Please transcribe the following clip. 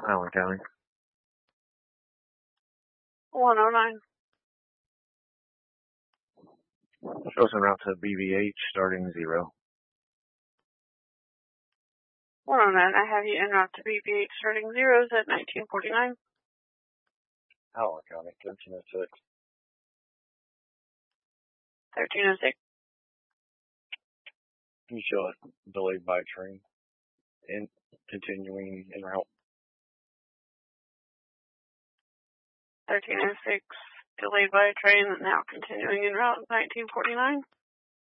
Allen County. 109. Shows en route to BVH starting 0. 109, I have you en route to BVH starting 0s at 1949. Allen County, 1306. 1306. You show us delayed by train and continuing en route. 1306, delayed by a train, now continuing en route 1949.